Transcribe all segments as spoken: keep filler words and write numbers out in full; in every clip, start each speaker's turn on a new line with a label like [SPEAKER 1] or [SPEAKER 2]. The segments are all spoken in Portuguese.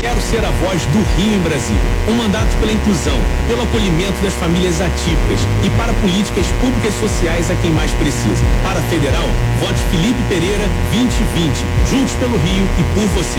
[SPEAKER 1] Quero ser a voz do Rio em Brasília. Um mandato pela inclusão, pelo acolhimento das famílias atípicas e para políticas públicas sociais a quem mais precisa. Para a federal, vote Felipe Pereira vinte vinte. Juntos pelo Rio e por você.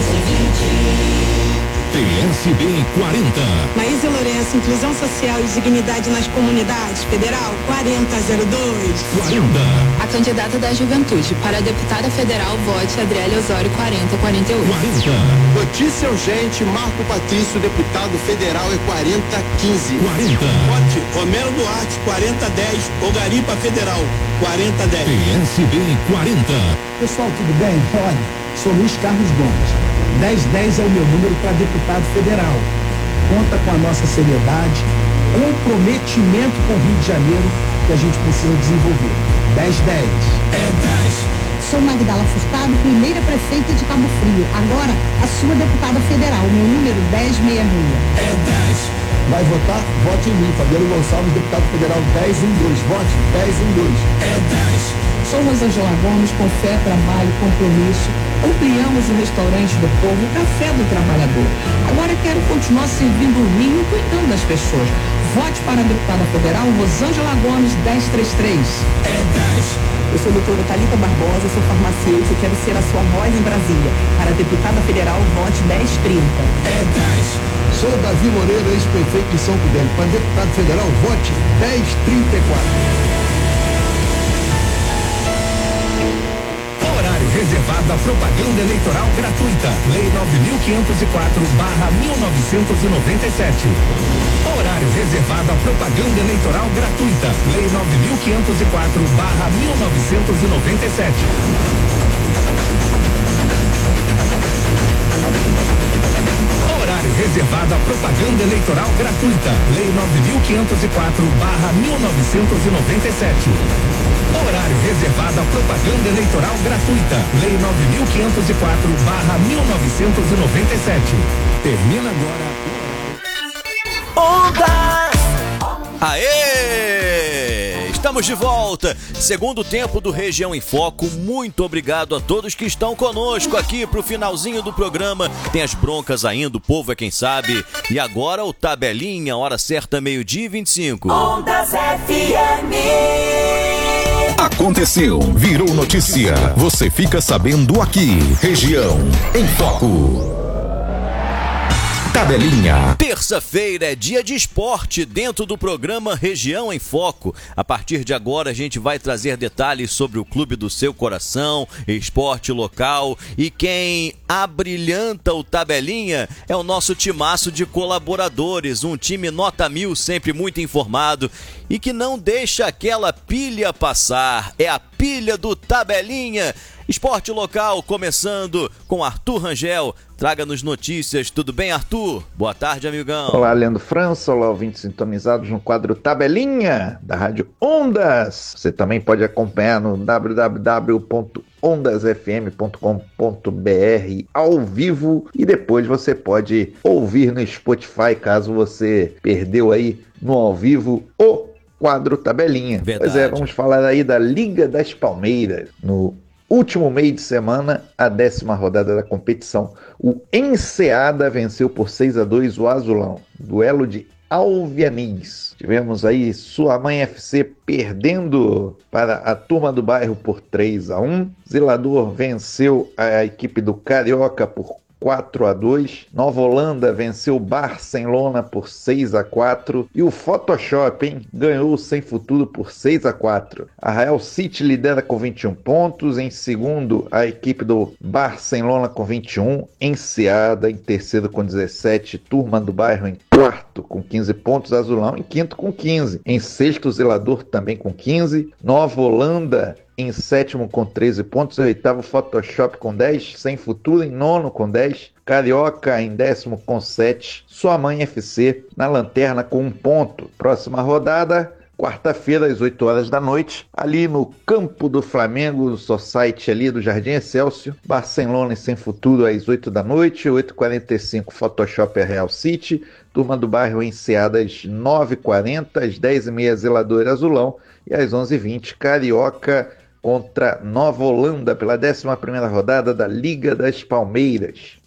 [SPEAKER 2] P S B quarenta.
[SPEAKER 3] Maísa Lourenço, inclusão social e dignidade nas comunidades. Federal quarenta zero dois.
[SPEAKER 2] quarenta.
[SPEAKER 4] A candidata da Juventude para a deputada federal, vote Adriele Osório quarenta quarenta e oito.
[SPEAKER 2] quarenta.
[SPEAKER 5] Notícia urgente, Marco Patrício, deputado federal, é quarenta quinze.
[SPEAKER 2] quarenta.
[SPEAKER 1] Vote Romero Duarte quarenta dez. Ogaripa Federal quarenta dez.
[SPEAKER 2] P S B quarenta.
[SPEAKER 6] Pessoal, tudo bem? Olha, sou Luiz Carlos Gomes. dez dez é o meu número para deputado federal. Conta com a nossa seriedade, comprometimento com o Rio de Janeiro que a gente precisa desenvolver. dez dez.
[SPEAKER 2] É dez.
[SPEAKER 7] Sou Magdala Furtado, primeira prefeita de Cabo Frio. Agora, a sua deputada federal, meu número dez sessenta e seis.
[SPEAKER 2] É dez.
[SPEAKER 6] Vai votar? Vote em mim, Fabiano Gonçalves, deputado federal dez doze. Vote dez doze.
[SPEAKER 2] É dez.
[SPEAKER 8] Sou Rosângela Gomes, com fé, trabalho, compromisso. Ampliamos o restaurante do povo, o café do trabalhador. Agora quero continuar servindo o Rio e cuidando das pessoas. Vote para a deputada federal Rosângela Gomes dez trinta e três.
[SPEAKER 2] É dez.
[SPEAKER 9] Eu sou a doutora Thalita Barbosa, sou farmacêutica e quero ser a sua voz em Brasília. Para a deputada federal, vote dez trinta.
[SPEAKER 2] É dez.
[SPEAKER 6] Sou Davi Moreira, ex-prefeito de São Fidel. Para deputado federal, vote dez trinta e quatro.
[SPEAKER 2] Reservado à propaganda eleitoral gratuita. Lei nove mil quinhentos e quatro barra mil novecentos e noventa e sete. Horário reservado à propaganda eleitoral gratuita. Lei nove mil quinhentos e quatro barra mil novecentos e noventa e sete. Horário reservado à propaganda eleitoral gratuita. Lei nove mil quinhentos e quatro barra mil novecentos e noventa e sete. Horário reservado à propaganda eleitoral gratuita. Lei nove mil quinhentos e quatro barra mil novecentos e noventa e sete. Termina agora.
[SPEAKER 10] Ondas! Aê! Estamos de volta. Segundo tempo do Região em Foco. Muito obrigado a todos que estão conosco aqui pro finalzinho do programa. Tem as broncas ainda, o povo é quem sabe. E agora o Tabelinha, hora certa, meio-dia e vinte e cinco.
[SPEAKER 11] Ondas F M.
[SPEAKER 2] Aconteceu, virou notícia. Você fica sabendo aqui. Região em Foco. Tabelinha.
[SPEAKER 10] Terça-feira é dia de esporte dentro do programa Região em Foco. A partir de agora a gente vai trazer detalhes sobre o clube do seu coração, esporte local, e quem abrilhanta o Tabelinha é o nosso timaço de colaboradores, um time nota mil, sempre muito informado e que não deixa aquela pilha passar. É a pilha do Tabelinha. Esporte local, começando com Arthur Rangel. Traga-nos notícias. Tudo bem, Arthur? Boa tarde, amigão.
[SPEAKER 12] Olá, Leandro França. Olá, ouvintes sintonizados no quadro Tabelinha da Rádio Ondas. Você também pode acompanhar no w w w ponto ondas f m ponto com ponto b r ao vivo e depois você pode ouvir no Spotify, caso você perdeu aí no ao vivo o quadro Tabelinha.
[SPEAKER 10] Verdade.
[SPEAKER 12] Pois é, vamos falar aí da Liga das Palmeiras. No último meio de semana, a décima rodada da competição, o Enseada venceu por seis a dois o Azulão. Duelo de Alvianis. Tivemos aí Sua Mãe F C perdendo para a Turma do Bairro por três a um. Zelador venceu a equipe do Carioca por quatro a dois. Nova Holanda venceu o Barcelona por seis a quatro. E o Photoshop, hein, ganhou o Sem Futuro por seis a quatro. A Real City lidera com vinte e um pontos. Em segundo, a equipe do Barcelona com vinte e um. Enseada em terceiro com dezessete. Turma do Bairro em quarto com quinze pontos. Azulão em quinto com quinze. Em sexto, Zelador também com quinze. Nova Holanda em sétimo com treze pontos, oitavo Photoshop com dez, Sem Futuro em nono com dez, Carioca em décimo com sete, Sua Mãe F C na lanterna com um ponto. Próxima rodada, quarta-feira às oito horas da noite, ali no campo do Flamengo, no Society ali do Jardim Excelsior, Barcelona e Sem Futuro às oito da noite, oito e quarenta e cinco Photoshop e Real City, Turma do Bairro Enseada às nove e quarenta, às dez e meia Zelador e Azulão e às onze e vinte Carioca contra Nova Holanda pela décima primeira rodada da Liga das Palmeiras.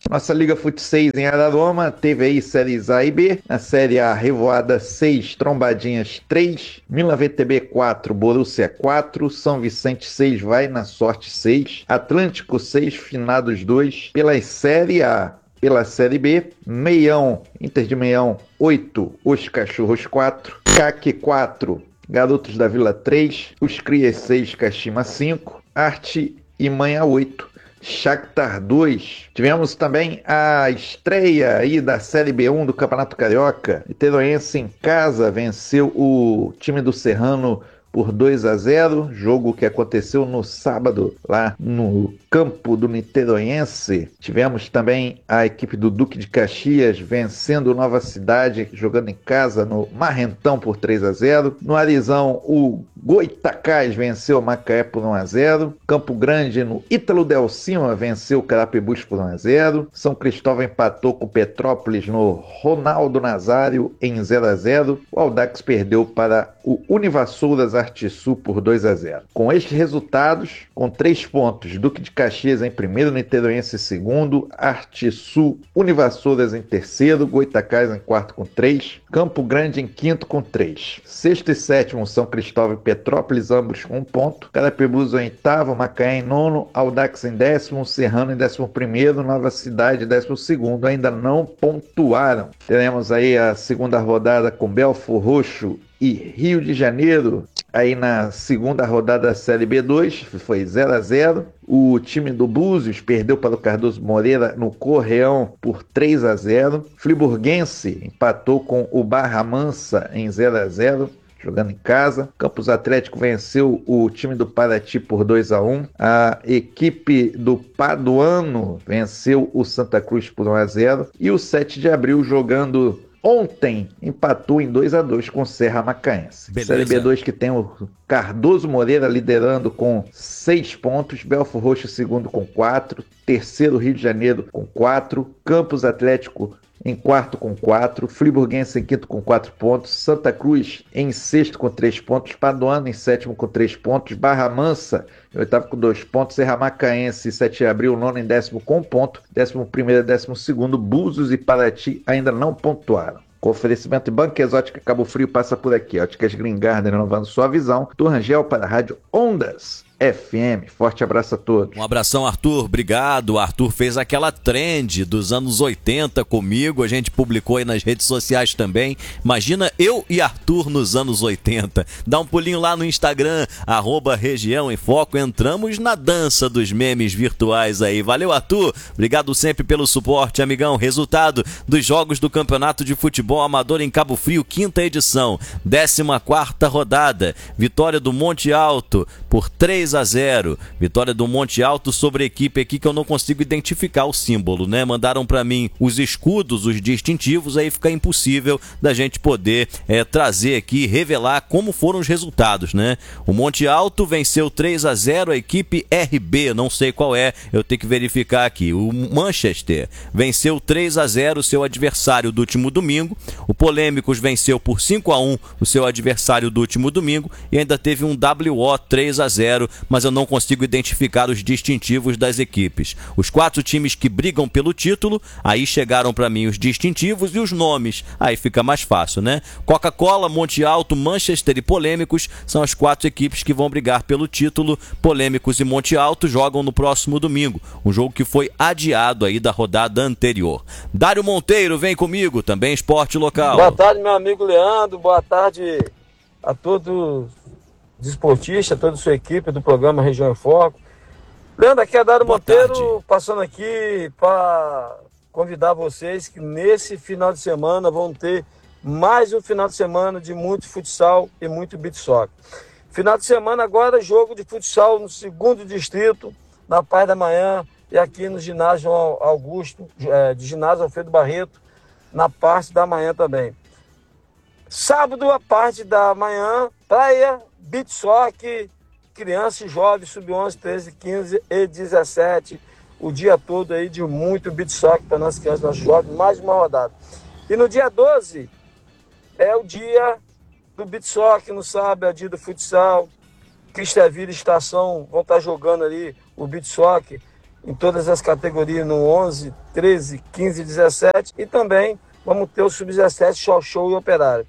[SPEAKER 12] Nossa Liga Fut seis em Araroma teve aí séries A e B. Na série A, Revoada seis, Trombadinhas três, Milan V T B quatro, Borussia quatro, São Vicente seis, Vai na Sorte seis, Atlântico seis, Finados dois. Pela Série A, pela Série B, Meião, Inter de Meião oito, Os Cachorros quatro, C A C quatro, Garotos da Vila três, Os Crias seis, Kashima cinco, Arte e Manha oito. Shakhtar dois. Tivemos também a estreia aí da Série B um do Campeonato Carioca. Niteroense em casa venceu o time do Serrano por dois a zero, jogo que aconteceu no sábado lá no campo do Niteroense. Tivemos também a equipe do Duque de Caxias vencendo o Nova Cidade, jogando em casa no Marrentão por três a zero. No Arizão, o Goitacás venceu o Macaé por um a zero. Campo Grande, no Ítalo Del Cima, venceu o Carapebus por um a zero. São Cristóvão empatou com Petrópolis no Ronaldo Nazário em zero a zero. O Audax perdeu para o Univassouras Artisul por dois a zero. Com estes resultados, com três pontos, Duque de Caxias em primeiro, Niteroense em segundo, Artisul, Univassouras em terceiro, Goitacás em quarto com três, Campo Grande em quinto com três. Sexto e sétimo, São Cristóvão e Petrópolis, ambos com um ponto. Carapebus em oitavo, Macaé em nono, Audax em décimo, Serrano em décimo primeiro, Nova Cidade em décimo segundo, ainda não pontuaram. Teremos aí a segunda rodada com Belfor Roxo e Rio de Janeiro. Aí na segunda rodada da Série B dois, foi zero a zero. O time do Búzios perdeu para o Cardoso Moreira no Correão por três a zero. Friburguense empatou com o Barra Mansa em zero a zero. Jogando em casa. Campos Atlético venceu o time do Paraty por dois a um. A equipe do Paduano venceu o Santa Cruz por um a zero. E o sete de abril jogando ontem empatou em dois a dois com o Serra Macaense. Beleza. Série B dois que tem o Cardoso Moreira liderando com seis pontos, Belfor Roxo segundo com quatro, terceiro Rio de Janeiro com quatro, Campos Atlético em quarto com quatro, Friburguense em quinto com quatro pontos, Santa Cruz em sexto com três pontos, Paduano em sétimo com três pontos, Barra Mansa em oitavo com dois pontos, Serra Macaense sete de abril, nono em décimo com um ponto, décimo primeiro e décimo segundo, Búzios e Paraty ainda não pontuaram. Com oferecimento de Banca Exótica Cabo Frio passa por aqui, Óticas Green Garden renovando sua visão, Torrangel para a Rádio Ondas F M. Forte abraço a todos.
[SPEAKER 10] Um abração, Arthur. Obrigado. O Arthur fez aquela trend dos anos oitenta comigo. A gente publicou aí nas redes sociais também. Imagina eu e Arthur nos anos oitenta. Dá um pulinho lá no Instagram, arroba Região em Foco. Entramos na dança dos memes virtuais aí. Valeu, Arthur. Obrigado sempre pelo suporte, amigão. Resultado dos Jogos do Campeonato de Futebol Amador em Cabo Frio, quinta edição, décima quarta rodada. Vitória do Monte Alto por três a zero. Vitória do Monte Alto sobre a equipe aqui que eu não consigo identificar o símbolo, né? Mandaram para mim os escudos, os distintivos, aí fica impossível da gente poder é, trazer aqui, revelar como foram os resultados, né? O Monte Alto venceu três a zero a equipe R B, não sei qual é, eu tenho que verificar aqui. O Manchester venceu três a zero seu adversário do último domingo. O Polêmicos venceu por cinco a um o seu adversário do último domingo e ainda teve um W O três a zero, mas eu não consigo identificar os distintivos das equipes. Os quatro times que brigam pelo título, aí chegaram para mim os distintivos e os nomes, aí fica mais fácil, né? Coca-Cola, Monte Alto, Manchester e Polêmicos são as quatro equipes que vão brigar pelo título. Polêmicos e Monte Alto jogam no próximo domingo, um jogo que foi adiado aí da rodada anterior. Dário Monteiro, vem comigo, também esporte local.
[SPEAKER 13] Boa tarde, meu amigo Leandro, boa tarde a todos desportista, toda a sua equipe do programa Região em Foco. Leandro, aqui é Dário Monteiro, passando aqui para convidar vocês que nesse final de semana vão ter mais um final de semana de muito futsal e muito beach soccer. Final de semana agora, jogo de futsal no segundo distrito, na Paz da Manhã, e aqui no ginásio Augusto, é, de ginásio Alfredo Barreto, na parte da manhã também. Sábado, a parte da manhã, praia, beach soccer, criança e jovem, sub onze, treze, quinze e dezessete. O dia todo aí de muito beach soccer para nossas crianças, nossos jovens, mais uma rodada. E no dia doze é o dia do beach soccer, no sábado é o dia do futsal. Cristeville e Estação vão estar jogando ali o beach soccer. em todas as categorias, no onze, treze, quinze, dezessete, e também vamos ter o sub dezessete, Show Show e Operário.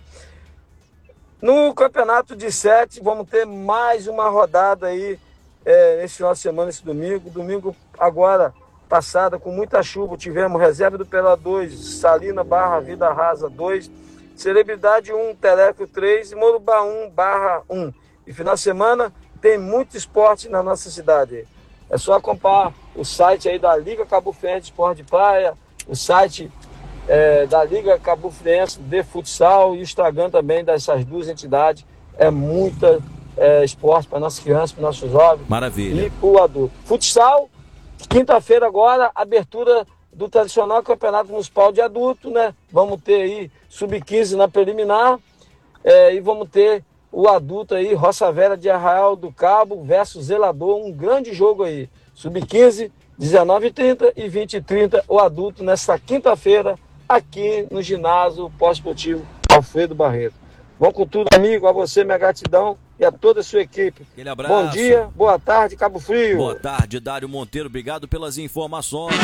[SPEAKER 13] No campeonato de sete, vamos ter mais uma rodada aí é, nesse final de semana, esse domingo. Domingo agora, passada, com muita chuva, tivemos Reserva do Pelá dois, Salina barra Vida Rasa dois, Celebridade um, Teleco três e Morubá um barra um. E final de semana tem muito esporte na nossa cidade. É só acompanhar o site aí da Liga Cabo Friense Esporte de Praia, o site É, da Liga Cabo Friense de Futsal e o Instagram também dessas duas entidades. É muita é, esporte para nossas crianças, para nossos jovens.
[SPEAKER 10] Maravilha.
[SPEAKER 13] E para o adulto. Futsal, quinta-feira agora, abertura do tradicional Campeonato Municipal de Adulto, né? Vamos ter aí sub quinze na preliminar é, e vamos ter o adulto aí, Roça Velha de Arraial do Cabo versus Zelador, um grande jogo aí. sub quinze, dezenove e trinta e vinte e trinta, o adulto nesta quinta-feira, aqui no ginásio pós-esportivo Alfredo Barreto. Vamos com tudo, amigo, a você, minha gratidão e a toda a sua equipe.
[SPEAKER 10] Aquele abraço.
[SPEAKER 13] Bom dia, boa tarde, Cabo Frio.
[SPEAKER 10] Boa tarde, Dário Monteiro, obrigado pelas informações.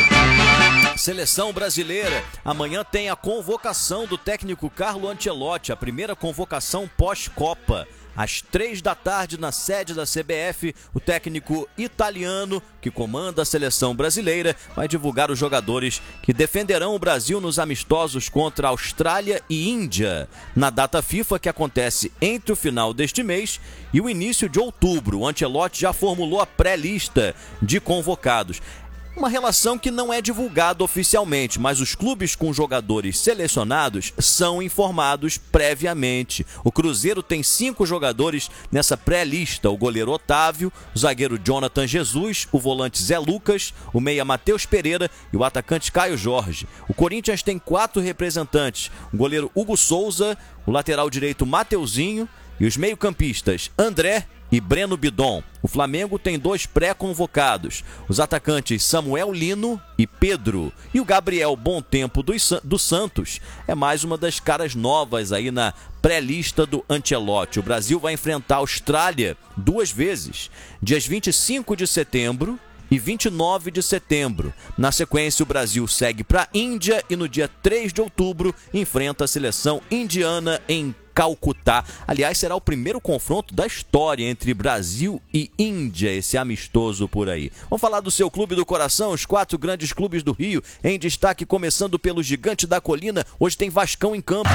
[SPEAKER 10] Seleção brasileira, amanhã tem a convocação do técnico Carlo Ancelotti, a primeira convocação pós-Copa. Às três da tarde, na sede da C B F, o técnico italiano, que comanda a seleção brasileira, vai divulgar os jogadores que defenderão o Brasil nos amistosos contra Austrália e Índia, na data FIFA que acontece entre o final deste mês e o início de outubro. O Ancelotti já formulou a pré-lista de convocados. Uma relação que não é divulgada oficialmente, mas os clubes com jogadores selecionados são informados previamente. O Cruzeiro tem cinco jogadores nessa pré-lista: o goleiro Otávio, o zagueiro Jonathan Jesus, o volante Zé Lucas, o meia Matheus Pereira e o atacante Caio Jorge. O Corinthians tem quatro representantes: o goleiro Hugo Souza, o lateral direito Mateuzinho e os meio-campistas André e Breno Bidon. O Flamengo tem dois pré-convocados, os atacantes Samuel Lino e Pedro. E o Gabriel Bontempo do Santos é mais uma das caras novas aí na pré-lista do Ancelotti. O Brasil vai enfrentar a Austrália duas vezes, dias vinte e cinco de setembro e vinte e nove de setembro. Na sequência, o Brasil segue para a Índia e no dia três de outubro enfrenta a seleção indiana em Calcutá. Aliás, será o primeiro confronto da história entre Brasil e Índia, esse amistoso por aí. Vamos falar do seu clube do coração, os quatro grandes clubes do Rio, em destaque, começando pelo Gigante da Colina. Hoje tem Vascão em campo.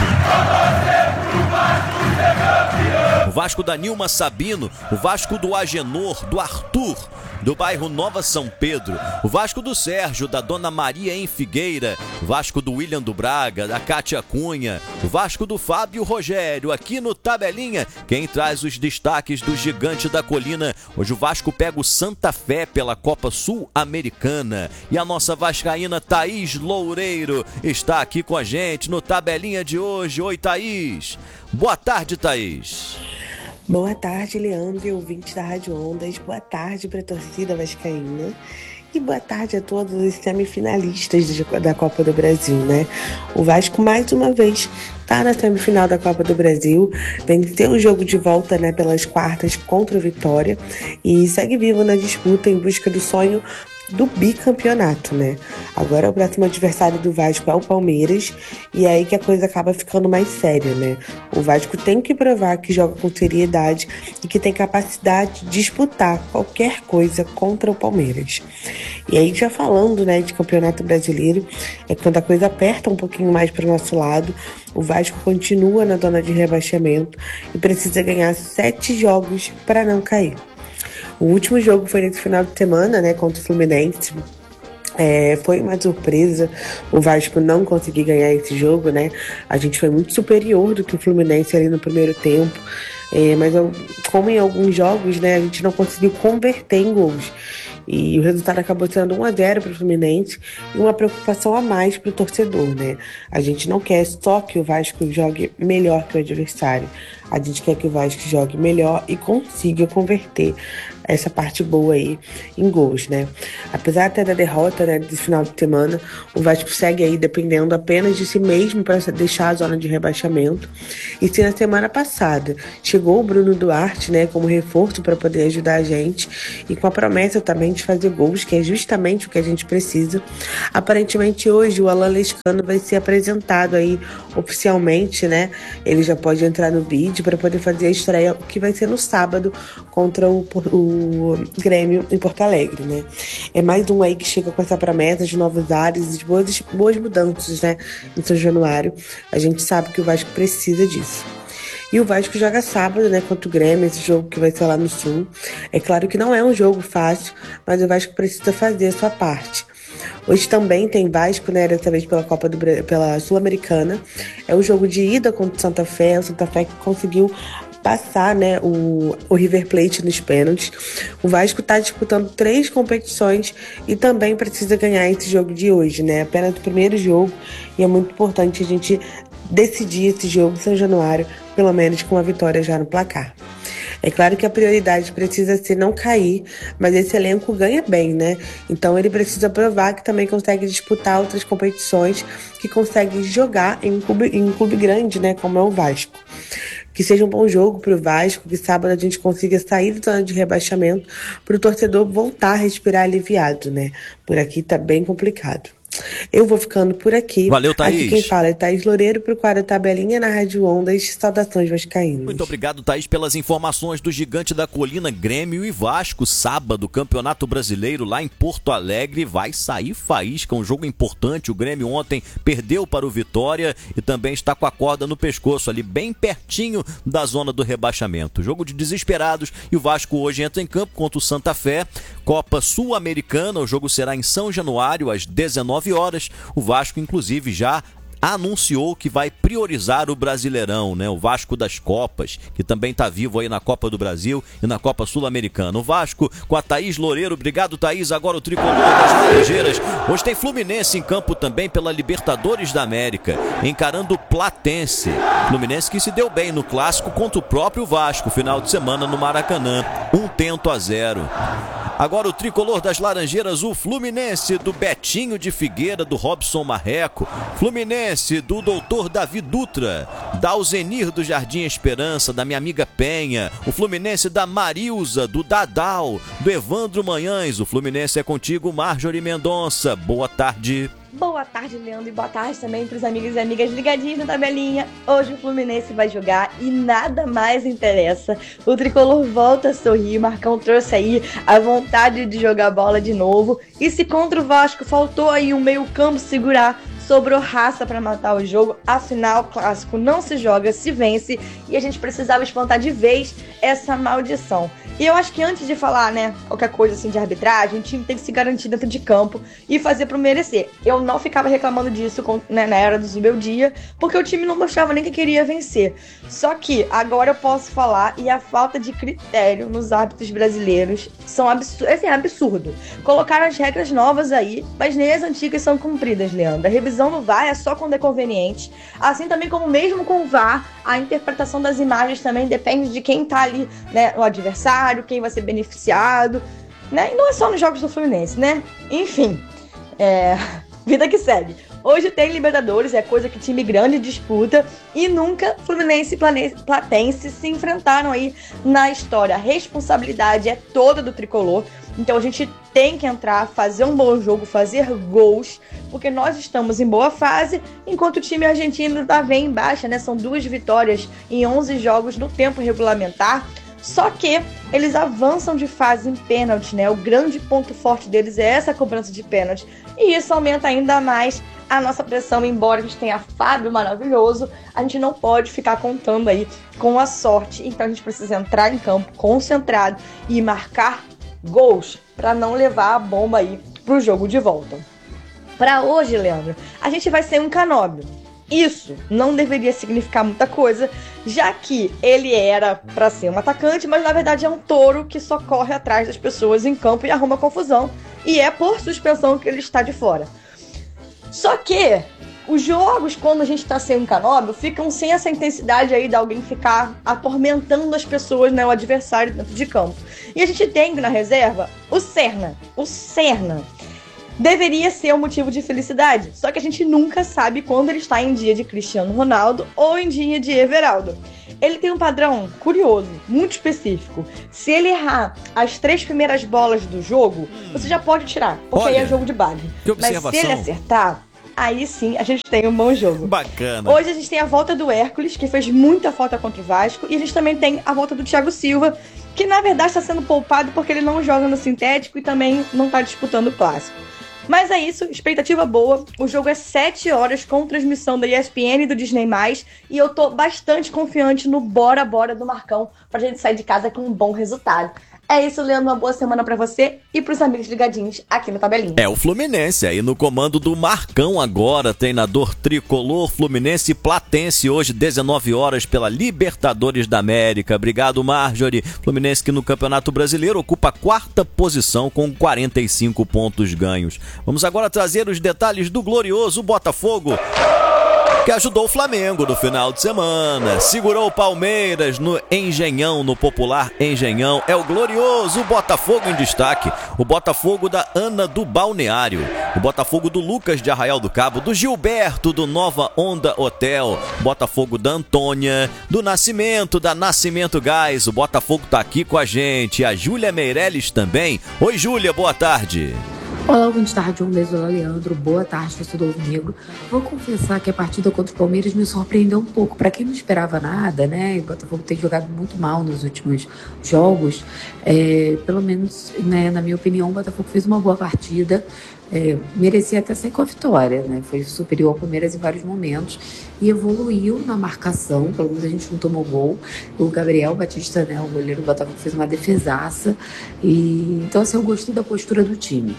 [SPEAKER 10] O Vasco da Nilma Sabino, o Vasco do Agenor, do Arthur, do bairro Nova São Pedro, o Vasco do Sérgio, da Dona Maria em Figueira, o Vasco do William do Braga, da Cátia Cunha, o Vasco do Fábio Rogério. Aqui no Tabelinha, quem traz os destaques do Gigante da Colina. Hoje o Vasco pega o Santa Fé pela Copa Sul-Americana. E a nossa vascaína Thaís Loureiro está aqui com a gente no Tabelinha de hoje. Oi, Thaís. Boa tarde, Thaís.
[SPEAKER 14] Boa tarde, Leandro e ouvintes da Rádio Ondas. Boa tarde para a torcida vascaína. E boa tarde a todos os semifinalistas da Copa do Brasil, né? O Vasco, mais uma vez, está na semifinal da Copa do Brasil, venceu o jogo de volta, né, pelas quartas contra o Vitória e segue vivo na disputa em busca do sonho do bicampeonato, né? Agora o próximo adversário do Vasco é o Palmeiras e é aí que a coisa acaba ficando mais séria, né? O Vasco tem que provar que joga com seriedade e que tem capacidade de disputar qualquer coisa contra o Palmeiras. E aí, já falando, né, de Campeonato Brasileiro, é quando a coisa aperta um pouquinho mais para o nosso lado, o Vasco continua na zona de rebaixamento e precisa ganhar sete jogos para não cair. O último jogo foi nesse final de semana, né, contra o Fluminense. É, foi uma surpresa o Vasco não conseguir ganhar esse jogo, né? A gente foi muito superior do que o Fluminense ali no primeiro tempo. É, mas como em alguns jogos, né, a gente não conseguiu converter em gols. E o resultado acabou sendo um a zero para o Fluminense e uma preocupação a mais para o torcedor, né? A gente não quer só que o Vasco jogue melhor que o adversário. A gente quer que o Vasco jogue melhor e consiga converter essa parte boa aí em gols, né? Apesar até da derrota, né, desse final de semana, o Vasco segue aí dependendo apenas de si mesmo para deixar a zona de rebaixamento. E se na semana passada chegou o Bruno Duarte, né, como reforço para poder ajudar a gente e com a promessa também frente, fazer gols, que é justamente o que a gente precisa. Aparentemente hoje o Alan Lescano vai ser apresentado aí oficialmente, né? Ele já pode entrar no bid para poder fazer a estreia, que vai ser no sábado contra o, o Grêmio em Porto Alegre, né? É mais um aí que chega com essa promessa de novos ares e de boas, boas mudanças, né? Em São Januário. A gente sabe que o Vasco precisa disso. E o Vasco joga sábado, né, contra o Grêmio, esse jogo que vai ser lá no Sul. É claro que não é um jogo fácil, mas o Vasco precisa fazer a sua parte. Hoje também tem Vasco, né, dessa vez pela Copa do pela Sul-Americana. É o jogo de ida contra o Santa Fé, o Santa Fé que conseguiu passar, né, o, o River Plate nos pênaltis. O Vasco está disputando três competições e também precisa ganhar esse jogo de hoje, né? Apenas o primeiro jogo, e é muito importante a gente decidir esse jogo em São Januário, pelo menos com uma vitória já no placar. É claro que a prioridade precisa ser não cair, mas esse elenco ganha bem, né? Então ele precisa provar que também consegue disputar outras competições, que consegue jogar em um clube, em um clube grande, né? Como é o Vasco. Que seja um bom jogo para o Vasco, que sábado a gente consiga sair da zona de rebaixamento, para o torcedor voltar a respirar aliviado, né? Por aqui tá bem complicado. Eu vou ficando por aqui.
[SPEAKER 10] Valeu, Thaís.
[SPEAKER 14] Aqui quem fala é Thaís Loureiro, pro quadro Tabelinha na Rádio Ondas. Saudações vascaínas.
[SPEAKER 10] Muito obrigado, Thaís, pelas informações do Gigante da Colina, Grêmio e Vasco. Sábado, Campeonato Brasileiro lá em Porto Alegre. Vai sair faísca, um jogo importante. O Grêmio ontem perdeu para o Vitória e também está com a corda no pescoço ali, bem pertinho da zona do rebaixamento. Jogo de desesperados e o Vasco hoje entra em campo contra o Santa Fé. Copa Sul-Americana, o jogo será em São Januário às dezenove horas. O Vasco, inclusive, já anunciou que vai priorizar o Brasileirão, né? O Vasco das Copas, que também está vivo aí na Copa do Brasil e na Copa Sul-Americana. O Vasco com a Thaís Loureiro. Obrigado, Thaís. Agora o tricolor das Laranjeiras. Hoje tem Fluminense em campo também pela Libertadores da América, encarando o Platense. Fluminense que se deu bem no clássico contra o próprio Vasco, final de semana no Maracanã. Um tento a zero. Agora o tricolor das Laranjeiras, o Fluminense do Betinho de Figueira, do Robson Marreco. Fluminense do doutor Davi Dutra, da Alzenir do Jardim Esperança, da minha amiga Penha. O Fluminense da Marilza, do Dadal, do Evandro Manhães. O Fluminense é contigo, Marjorie Mendonça. Boa tarde.
[SPEAKER 15] Boa tarde, Leandro, e boa tarde também para os amigos e amigas ligadinhos na tabelinha. Hoje o Fluminense vai jogar e nada mais interessa. O tricolor volta a sorrir, Marcão trouxe aí a vontade de jogar bola de novo. E se contra o Vasco faltou aí um meio campo segurar, sobrou raça para matar o jogo. Afinal, clássico não se joga, se vence, e a gente precisava espantar de vez essa maldição. E eu acho que antes de falar, né, qualquer coisa assim de arbitragem, o time tem que se garantir dentro de campo e fazer pro merecer. Eu não ficava reclamando disso, né, na era do Zubeldia, porque o time não mostrava nem que queria vencer. Só que agora eu posso falar, e a falta de critério nos árbitros brasileiros são absurdo, assim, absurdo. Colocaram as regras novas aí, mas nem as antigas são cumpridas, Leandro. A revisão no V A R é só quando é conveniente. Assim também como mesmo com o V A R, a interpretação das imagens também depende de quem tá ali, né, o adversário, quem vai ser beneficiado, né? E não é só nos jogos do Fluminense, né? Enfim, é... vida que segue. Hoje tem Libertadores, é coisa que time grande disputa, e nunca Fluminense e Platense se enfrentaram aí na história. A responsabilidade é toda do tricolor, então a gente tem que entrar, fazer um bom jogo, fazer gols, porque nós estamos em boa fase, enquanto o time argentino tá bem em baixa, né? São duas vitórias em onze jogos no tempo regulamentar. Só que eles avançam de fase em pênalti, né? O grande ponto forte deles é essa cobrança de pênalti. E isso aumenta ainda mais a nossa pressão. Embora a gente tenha Fábio maravilhoso, a gente não pode ficar contando aí com a sorte. Então a gente precisa entrar em campo concentrado e marcar gols para não levar a bomba aí pro jogo de volta. Para hoje, Leandro, a gente vai ser um Canóbio. Isso não deveria significar muita coisa, já que ele era para ser um atacante, mas na verdade é um touro que só corre atrás das pessoas em campo e arruma confusão, e é por suspensão que ele está de fora. Só que os jogos, quando a gente tá sem um Canóbio, ficam sem essa intensidade aí de alguém ficar atormentando as pessoas, né, o adversário dentro de campo. E a gente tem na reserva o Serna, o Serna. Deveria ser um motivo de felicidade, só que a gente nunca sabe quando ele está em dia de Cristiano Ronaldo ou em dia de Everaldo. ele tem um padrão curioso, muito específico. Se ele errar as três primeiras bolas do jogo, você já pode tirar, porque
[SPEAKER 10] Olha,
[SPEAKER 15] aí é jogo de base. Mas se ele acertar, aí sim a gente tem um bom jogo.
[SPEAKER 10] Bacana.
[SPEAKER 15] Hoje a gente tem a volta do Hércules, que fez muita falta contra o Vasco, e a gente também tem a volta do Thiago Silva, que na verdade está sendo poupado porque ele não joga no sintético e também não está disputando o clássico. Mas é isso, expectativa boa. O jogo é sete horas com transmissão da E S P N e do Disney mais, e eu tô bastante confiante no bora bora do Marcão pra gente sair de casa com um bom resultado. É isso, Leandro, uma boa semana pra você e pros amigos ligadinhos aqui no Tabelinha.
[SPEAKER 10] É o Fluminense aí no comando do Marcão agora, treinador tricolor. Fluminense Platense hoje dezenove horas pela Libertadores da América. Obrigado, Marjorie. Fluminense que no Campeonato Brasileiro ocupa a quarta posição com quarenta e cinco pontos ganhos. Vamos agora trazer os detalhes do glorioso Botafogo, que ajudou o Flamengo no final de semana, segurou o Palmeiras no Engenhão, no popular Engenhão. É o glorioso Botafogo em destaque, o Botafogo da Ana do Balneário, o Botafogo do Lucas de Arraial do Cabo, do Gilberto do Nova Onda Hotel, Botafogo da Antônia, do Nascimento, da Nascimento Gás. O Botafogo tá aqui com a gente, a Júlia Meirelles também. Oi, Júlia, boa tarde.
[SPEAKER 16] Olá, ouvintes da Rádio Onda, olá, Leandro. Boa tarde, torcedor negro. Vou confessar que a partida contra o Palmeiras me surpreendeu um pouco. Para quem não esperava nada, né? O Botafogo tem jogado muito mal nos últimos jogos. É, pelo menos, né, na minha opinião, o Botafogo fez uma boa partida. É, merecia até sair com a vitória, né? Foi superior ao Palmeiras em vários momentos e evoluiu na marcação. Pelo menos a gente não tomou gol. O Gabriel Batista, né, o goleiro do Botafogo, fez uma defesaça. E, então, assim, eu gostei da postura do time.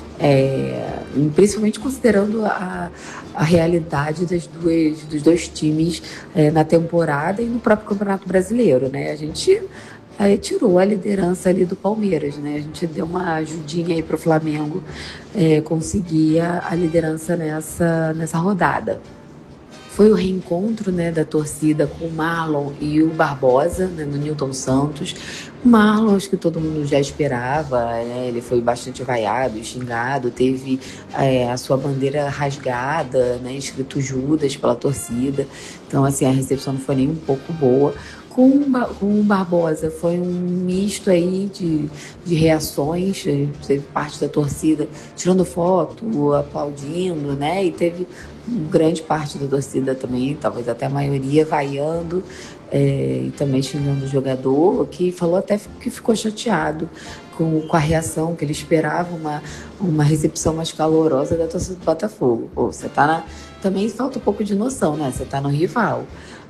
[SPEAKER 16] É, principalmente considerando a, a realidade das duas, dos dois times é, na temporada e no próprio Campeonato Brasileiro, né? A gente é, tirou a liderança ali do Palmeiras, né? A gente deu uma ajudinha aí para o Flamengo é, conseguir a, a liderança nessa, nessa rodada. Foi o reencontro, né, da torcida com o Marlon e o Barbosa, né, no Newton Santos. O Marlon, acho que todo mundo já esperava, né, ele foi bastante vaiado e xingado, teve é, a sua bandeira rasgada, né, escrito Judas pela torcida. Então, assim, a recepção não foi nem um pouco boa. Com o Barbosa foi um misto aí de, de reações, teve parte da torcida tirando foto, aplaudindo, né, e teve grande parte da torcida também, talvez até a maioria, vaiando é, e também xingando o jogador, que falou até que ficou chateado com, com a reação, que ele esperava uma, uma recepção mais calorosa da torcida do Botafogo. Pô, você tá na... Também falta um pouco de noção, né? Você tá no rival.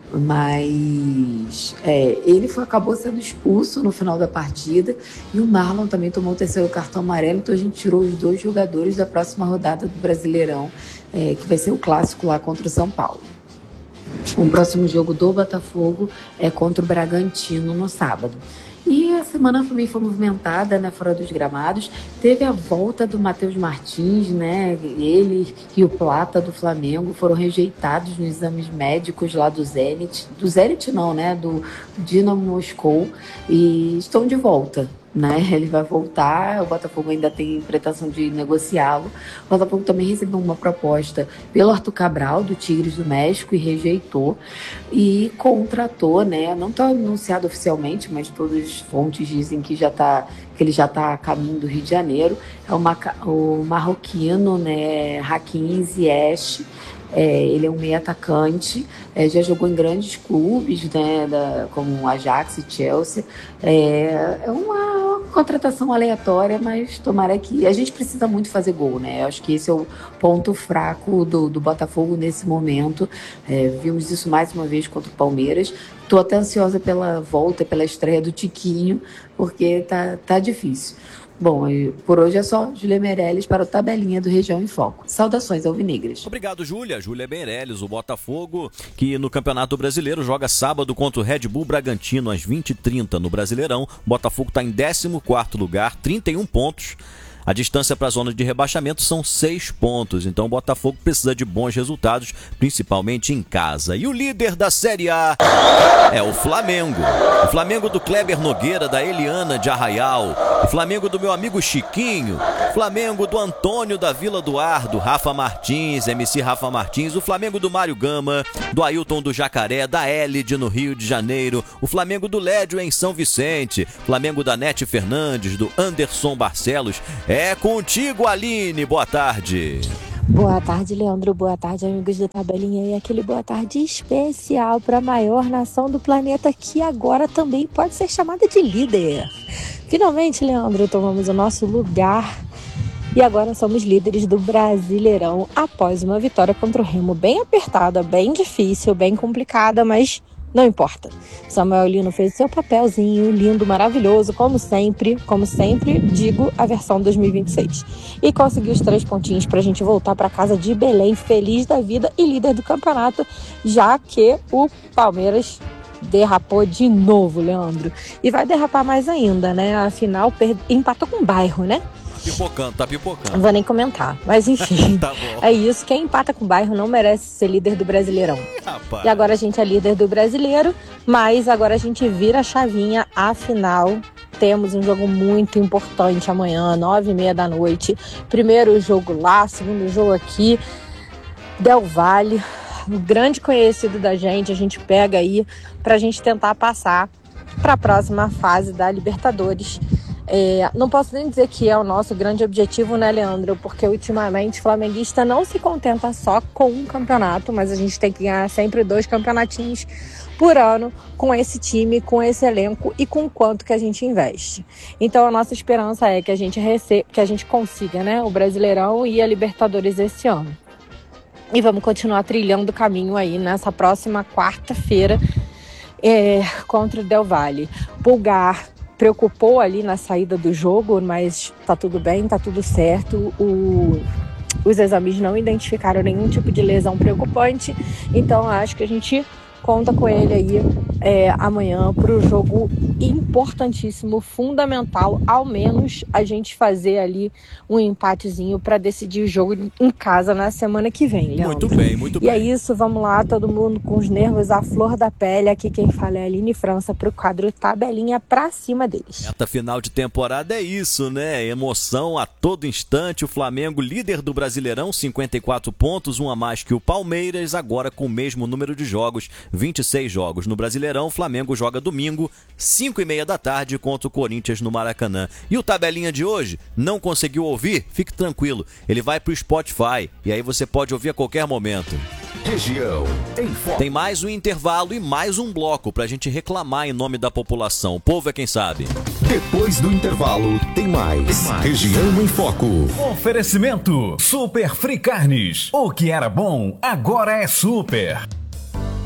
[SPEAKER 16] Mas é, ele foi, acabou sendo expulso no final da partida e o Marlon também tomou o terceiro cartão amarelo, então a gente tirou os dois jogadores da próxima rodada do Brasileirão, é, que vai ser o clássico lá contra o São Paulo. O próximo jogo do Botafogo é contra o Bragantino no sábado. E a semana também foi movimentada, né, fora dos gramados. Teve a volta do Matheus Martins, né? Ele e o Plata do Flamengo foram rejeitados nos exames médicos lá do Zenit. Do Zenit não, né? Do Dinamo Moscou. E estão de volta, né? Ele vai voltar, o Botafogo ainda tem pretensão de negociá-lo. O Botafogo também recebeu uma proposta pelo Arthur Cabral, do Tigres do México, e rejeitou. E contratou, né? Não está anunciado oficialmente, mas todas as fontes dizem que, já tá, que ele já está a caminho do Rio de Janeiro. É uma, o marroquino, né? Hakim Ziyech. É, ele é um meio atacante, é, já jogou em grandes clubes, né, da, como Ajax e Chelsea. É, é uma, uma contratação aleatória, mas tomara que... A gente precisa muito fazer gol, né? Eu acho que esse é o ponto fraco do, do Botafogo nesse momento. É, vimos isso mais uma vez contra o Palmeiras. Estou até ansiosa pela volta, pela estreia do Tiquinho, porque tá, tá difícil. Bom, por hoje é só. Júlia Meirelles para o Tabelinha do Região em Foco. Saudações alvinegras.
[SPEAKER 10] Obrigado, Júlia. Júlia Meirelles, o Botafogo, que no Campeonato Brasileiro joga sábado contra o Red Bull Bragantino às vinte e trinta no Brasileirão. O Botafogo está em décimo quarto lugar, trinta e um pontos. A distância para a zona de rebaixamento são seis pontos, então o Botafogo precisa de bons resultados, principalmente em casa. E o líder da Série A é o Flamengo. O Flamengo do Kleber Nogueira, da Eliana de Arraial, o Flamengo do meu amigo Chiquinho, o Flamengo do Antônio da Vila do Ar, do Rafa Martins, M C Rafa Martins, o Flamengo do Mário Gama, do Ailton do Jacaré, da Elide no Rio de Janeiro, o Flamengo do Lédio em São Vicente, Flamengo da Nete Fernandes, do Anderson Barcelos. É contigo, Aline, boa tarde.
[SPEAKER 17] Boa tarde, Leandro. Boa tarde, amigos do Tabelinha. E aquele boa tarde especial para a maior nação do planeta, que agora também pode ser chamada de líder. Finalmente, Leandro, tomamos o nosso lugar e agora somos líderes do Brasileirão após uma vitória contra o Remo bem apertada, bem difícil, bem complicada, mas não importa. Samuel Lino fez seu papelzinho, lindo, maravilhoso, como sempre, como sempre, digo, a versão dois mil e vinte e seis. E conseguiu os três pontinhos pra gente voltar pra casa de Belém, feliz da vida e líder do campeonato, já que o Palmeiras derrapou de novo, Leandro. E vai derrapar mais ainda, né? Afinal, per... empatou com o bairro, né?
[SPEAKER 10] Pipocando, tá pipocando.
[SPEAKER 17] Não vou nem comentar, mas enfim,
[SPEAKER 10] tá bom.
[SPEAKER 17] É isso, quem empata com o bairro não merece ser líder do Brasileirão.
[SPEAKER 10] Rapaz.
[SPEAKER 17] E agora a gente é líder do Brasileiro, mas agora a gente vira a chavinha, afinal, temos um jogo muito importante amanhã, nove e meia da noite, primeiro jogo lá, segundo jogo aqui, Del Valle, um grande conhecido da gente, a gente pega aí pra gente tentar passar pra próxima fase da Libertadores. É, não posso nem dizer que é o nosso grande objetivo, né, Leandro? Porque ultimamente o flamenguista não se contenta só com um campeonato, mas a gente tem que ganhar sempre dois campeonatinhos por ano com esse time, com esse elenco e com o quanto que a gente investe. Então a nossa esperança é que a gente receba, que a gente consiga, né, o Brasileirão e a Libertadores esse ano. E vamos continuar trilhando o caminho aí nessa próxima quarta-feira é, contra o Del Valle. Pulgar preocupou ali na saída do jogo, mas tá tudo bem, tá tudo certo. O, os exames não identificaram nenhum tipo de lesão preocupante, então acho que a gente conta com ele aí é, amanhã para o jogo importantíssimo, fundamental, ao menos a gente fazer ali um empatezinho para decidir o jogo em casa na semana que vem, Leandro.
[SPEAKER 10] Muito bem, muito bem.
[SPEAKER 17] E é isso, vamos lá, todo mundo com os nervos à flor da pele. Aqui quem fala é a Aline França para o quadro Tabelinha pra cima deles.
[SPEAKER 10] Reta final de temporada é isso, né? Emoção a todo instante. O Flamengo, líder do Brasileirão, cinquenta e quatro pontos, um a mais que o Palmeiras, agora com o mesmo número de jogos, vinte e seis jogos. No Brasileirão, o Flamengo joga domingo, cinco e meia da tarde, contra o Corinthians no Maracanã. E o Tabelinha de hoje, não conseguiu ouvir? Fique tranquilo, ele vai pro Spotify e aí você pode ouvir a qualquer momento.
[SPEAKER 2] Região em Foco.
[SPEAKER 10] Tem mais um intervalo e mais um bloco pra gente reclamar em nome da população. O povo é quem sabe.
[SPEAKER 2] Depois do intervalo, tem mais. Tem mais. Região em Foco.
[SPEAKER 18] Oferecimento Super Free Carnes. O que era bom, agora é super.